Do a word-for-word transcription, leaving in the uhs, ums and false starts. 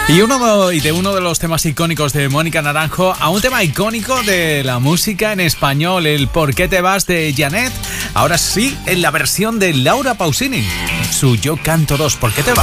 Y, uno de, y de uno de los temas icónicos de Mónica Naranjo a un tema icónico de la música en español, el ¿Por qué te vas? De Janet. Ahora sí, en la versión de Laura Pausini, su Yo canto dos, ¿por qué te vas?